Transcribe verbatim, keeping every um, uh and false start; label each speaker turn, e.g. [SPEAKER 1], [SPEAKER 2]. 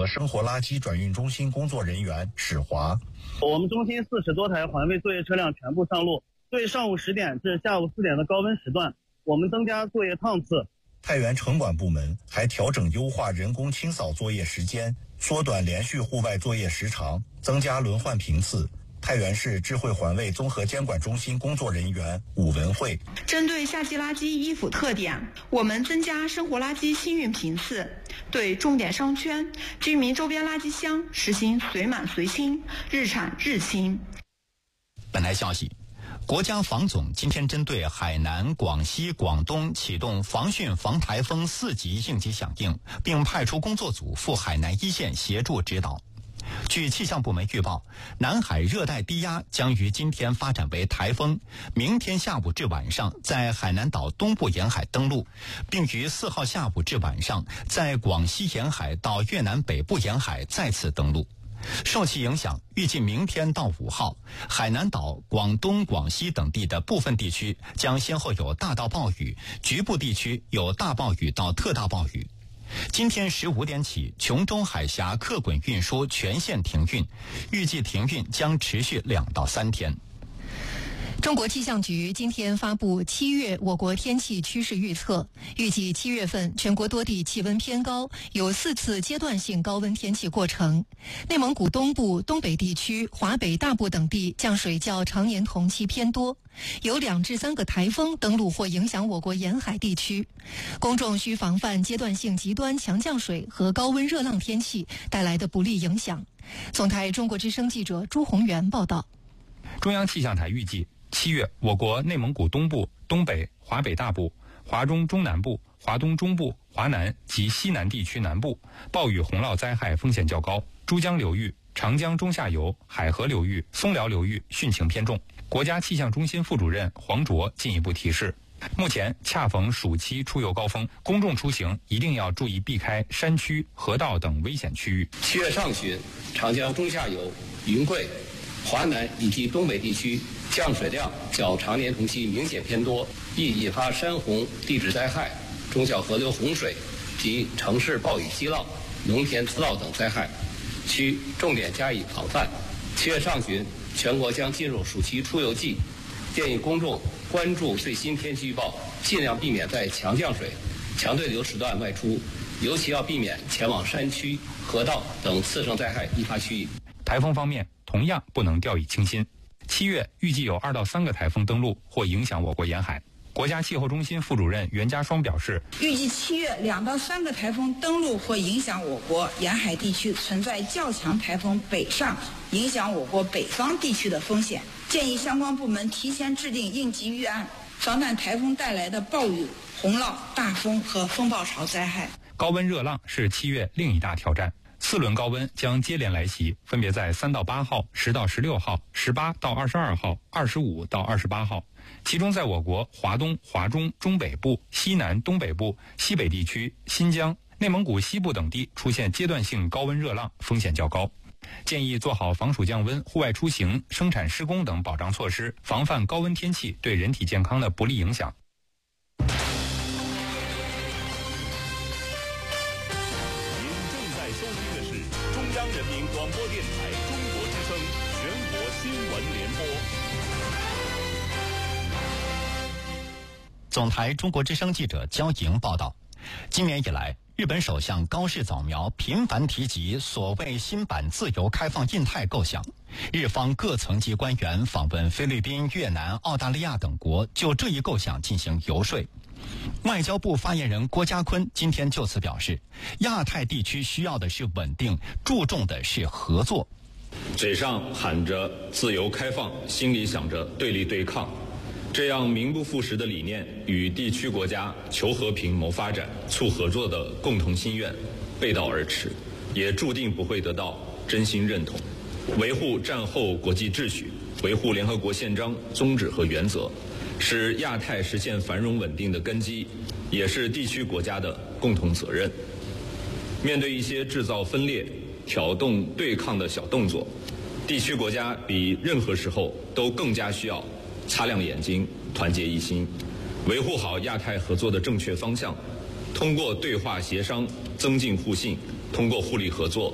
[SPEAKER 1] 责生活垃圾转运中心工作人员史华。
[SPEAKER 2] 我们中心四十多台环卫作业车辆全部上路，对上午十点至下午四点的高温时段，我们增加作业趟次。
[SPEAKER 1] 太原城管部门还调整优化人工清扫作业时间，缩短连续户外作业时长，增加轮换频次。太原市智慧环卫综合监管中心工作人员武文慧：
[SPEAKER 3] 针对夏季垃圾依附特点，我们增加生活垃圾新运频次，对重点商圈、居民周边垃圾箱实行随满随清、日产日清。
[SPEAKER 4] 本台消息，国家防总今天针对海南、广西、广东启动防汛防台风四级应急响应，并派出工作组赴海南一线协助指导。据气象部门预报，南海热带低压将于今天发展为台风，明天下午至晚上在海南岛东部沿海登陆，并于四号下午至晚上在广西沿海到越南北部沿海再次登陆。受其影响，预计明天到五号，海南岛、广东、广西等地的部分地区将先后有大到暴雨，局部地区有大暴雨到特大暴雨。今天十五点起，琼州海峡客滚运输全线停运，预计停运将持续两到三天。
[SPEAKER 5] 中国气象局今天发布七月我国天气趋势预测，预计七月份全国多地气温偏高，有四次阶段性高温天气过程。内蒙古东部、东北地区、华北大部等地降水较常年同期偏多，有两至三个台风登陆或影响我国沿海地区。公众需防范阶段性极端强降水和高温热浪天气带来的不利影响。总台中国之声记者朱宏元报道。
[SPEAKER 6] 中央气象台预计，七月，我国内蒙古东部、东北、华北大部、华中中南部、华东中部、华南及西南地区南部暴雨洪涝灾害风险较高，珠江流域、长江中下游、海河流域、松辽流域汛情偏重。国家气象中心副主任黄卓进一步提示，目前恰逢暑期出游高峰，公众出行一定要注意避开山区、河道等危险区域。
[SPEAKER 7] 七月上旬，长江中下游、云贵、华南以及东北地区降水量较常年同期明显偏多，易引发山洪、地质灾害、中小河流洪水及城市暴雨激涝、农田滋涝等灾害，需重点加以防范。七月上旬，全国将进入暑期出游季，建议公众关注最新天气预报，尽量避免在强降水、强对流时段外出，尤其要避免前往山区、河道等次生灾害易发区域。
[SPEAKER 6] 台风方面，同样不能掉以轻心。七月预计有二到三个台风登陆或影响我国沿海。国家气候中心副主任袁家双表示，
[SPEAKER 8] 预计七月两到三个台风登陆或影响我国沿海地区，存在较强台风北上影响我国北方地区的风险，建议相关部门提前制定应急预案，防范台风带来的暴雨、洪涝、大风和风暴潮灾害。
[SPEAKER 6] 高温热浪是七月另一大挑战，四轮高温将接连来袭，分别在三到八号、十到十六号、十八到二十二号、二十五到二十八号。其中，在我国华东、华中、中北部、西南、东北部、西北地区、新疆、内蒙古西部等地出现阶段性高温热浪，风险较高。建议做好防暑降温、户外出行、生产施工等保障措施，防范高温天气对人体健康的不利影响。
[SPEAKER 9] 中央人民广播电台中国之声全国新闻联播。
[SPEAKER 4] 总台中国之声记者焦莹报道，今年以来，日本首相高市早苗频繁提及所谓新版自由开放印太构想，日方各层级官员访问菲律宾、越南、澳大利亚等国，就这一构想进行游说。外交部发言人郭家坤今天就此表示，亚太地区需要的是稳定，注重的是合作。
[SPEAKER 10] 嘴上喊着自由开放，心里想着对立对抗，这样名不副实的理念与地区国家求和平、谋发展、促合作的共同心愿背道而驰，也注定不会得到真心认同。维护战后国际秩序，维护联合国宪章宗旨和原则，是亚太实现繁荣稳定的根基，也是地区国家的共同责任。面对一些制造分裂、挑动对抗的小动作，地区国家比任何时候都更加需要擦亮眼睛，团结一心，维护好亚太合作的正确方向，通过对话协商增进互信，通过互利合作